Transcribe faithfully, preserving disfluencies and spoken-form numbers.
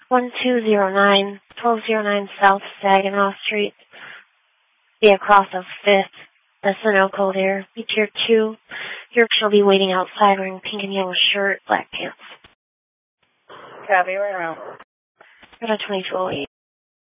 one two zero nine, twelve oh nine South Saginaw Street. Be across of fifth. That's the no code there. Be tier two. York shall be waiting outside wearing pink and yellow shirt, black pants. Copy, we're out. Got a twenty-two oh eight.